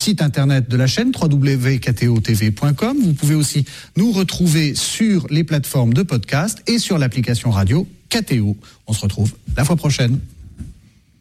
site internet de la chaîne www.ktotv.com. Vous pouvez aussi nous retrouver sur les plateformes de podcast et sur l'application radio KTO. On se retrouve la fois prochaine.